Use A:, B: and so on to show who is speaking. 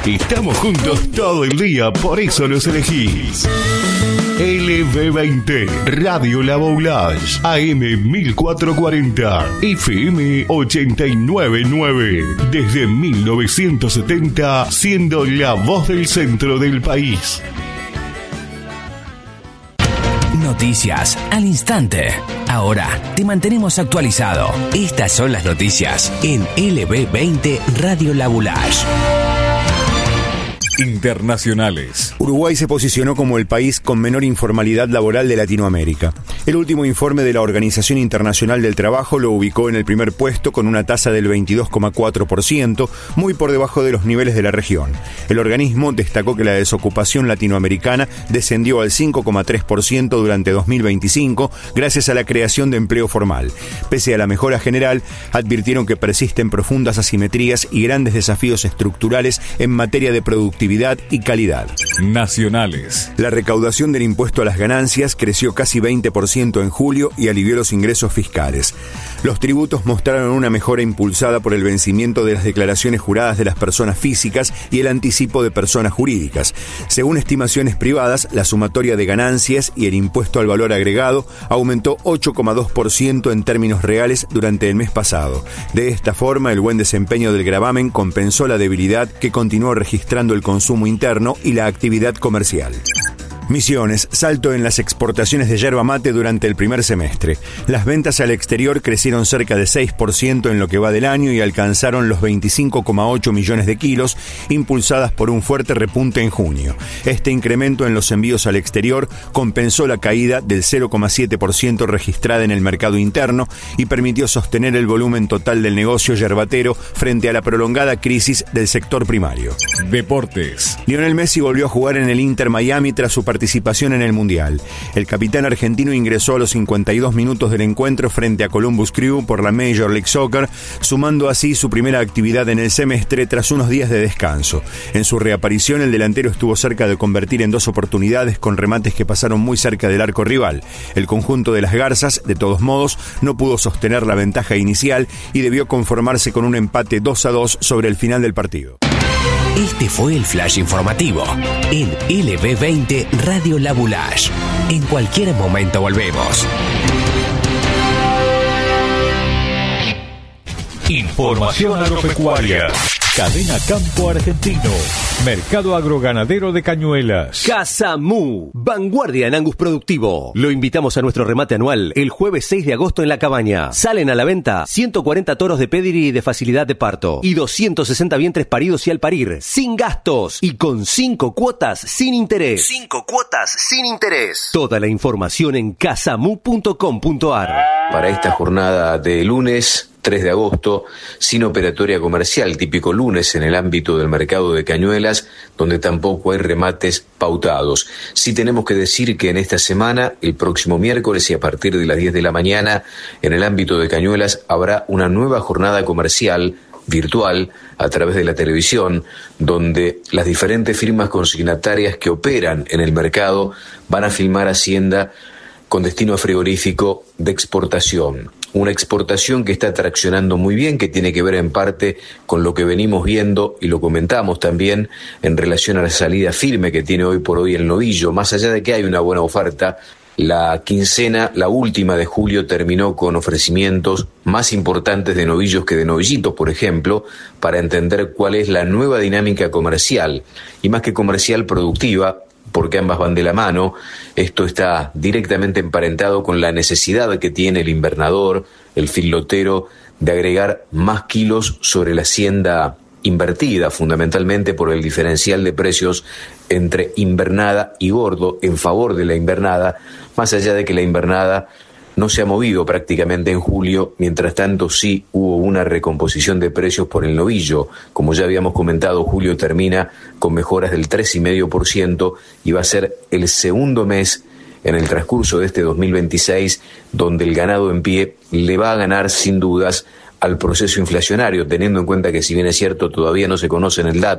A: Estamos juntos todo el día, por eso los elegís. LB20, Radio La Boulage, AM 1440, FM 899, desde 1970, siendo la voz del centro del país.
B: Noticias al instante. Ahora te mantenemos actualizado. Estas son las noticias en LB20 Radio La Boulage.
C: Internacionales.
D: Uruguay se posicionó como el país con menor informalidad laboral de Latinoamérica. El último informe de la Organización Internacional del Trabajo lo ubicó en el primer puesto con una tasa del 22,4%, muy por debajo de los niveles de la región. El organismo destacó que la desocupación latinoamericana descendió al 5,3% durante 2025 gracias a la creación de empleo formal. Pese a la mejora general, advirtieron que persisten profundas asimetrías y grandes desafíos estructurales en materia de productividad y calidad.
C: Nacionales.
D: La recaudación del impuesto a las ganancias creció casi 20% en julio y alivió los ingresos fiscales. Los tributos mostraron una mejora impulsada por el vencimiento de las declaraciones juradas de las personas físicas y el anticipo de personas jurídicas. Según estimaciones privadas, la sumatoria de ganancias y el impuesto al valor agregado aumentó 8,2% en términos reales durante el mes pasado. De esta forma, el buen desempeño del gravamen compensó la debilidad que continuó registrando el consumo interno y la actividad comercial. Misiones, salto en las exportaciones de yerba mate durante el primer semestre. Las ventas al exterior crecieron cerca de 6% en lo que va del año y alcanzaron los 25,8 millones de kilos, impulsadas por un fuerte repunte en junio. Este incremento en los envíos al exterior compensó la caída del 0,7% registrada en el mercado interno y permitió sostener el volumen total del negocio yerbatero frente a la prolongada crisis del sector primario.
C: Deportes.
D: Lionel Messi volvió a jugar en el Inter Miami tras su participación en el Mundial. El capitán argentino ingresó a los 52 minutos del encuentro frente a Columbus Crew por la Major League Soccer, sumando así su primera actividad en el semestre tras unos días de descanso. En su reaparición, el delantero estuvo cerca de convertir en 2 oportunidades con remates que pasaron muy cerca del arco rival. El conjunto de las Garzas, de todos modos, no pudo sostener la ventaja inicial y debió conformarse con un empate 2-2 sobre el final del partido.
B: Este fue el flash informativo en LB20 Radio La Boulage. En cualquier momento volvemos.
C: Información agropecuaria. Cadena Campo Argentino. Mercado agroganadero de Cañuelas.
E: Casa Mu, vanguardia en Angus productivo. Lo invitamos a nuestro remate anual el jueves 6 de agosto en La Cabaña. Salen a la venta 140 toros de pedigree de facilidad de parto y 260 vientres paridos y al parir, sin gastos y con 5 cuotas sin interés. 5 cuotas sin interés. Toda la información en casamu.com.ar.
F: Para esta jornada de lunes 3 de agosto, sin operatoria comercial, típico lunes en el ámbito del mercado de Cañuelas, donde tampoco hay remates pautados. Sí tenemos que decir que en esta semana, el próximo miércoles y a partir de las 10 de la mañana, en el ámbito de Cañuelas habrá una nueva jornada comercial virtual a través de la televisión, donde las diferentes firmas consignatarias que operan en el mercado van a filmar hacienda con destino frigorífico de exportación. Una exportación que está traccionando muy bien, que tiene que ver en parte con lo que venimos viendo y lo comentamos también en relación a la salida firme que tiene hoy por hoy el novillo. Más allá de que hay una buena oferta, la quincena, la última de julio, terminó con ofrecimientos más importantes de novillos que de novillitos, por ejemplo, para entender cuál es la nueva dinámica comercial, y más que comercial, productiva, porque ambas van de la mano. Esto está directamente emparentado con la necesidad que tiene el invernador, el filotero, de agregar más kilos sobre la hacienda invertida, fundamentalmente por el diferencial de precios entre invernada y gordo en favor de la invernada, más allá de que la invernada no se ha movido prácticamente en julio. Mientras tanto, sí hubo una recomposición de precios por el novillo. Como ya habíamos comentado, julio termina con mejoras del 3,5% y va a ser el segundo mes en el transcurso de este 2026 donde el ganado en pie le va a ganar sin dudas al proceso inflacionario, teniendo en cuenta que, si bien es cierto, todavía no se conocen el dato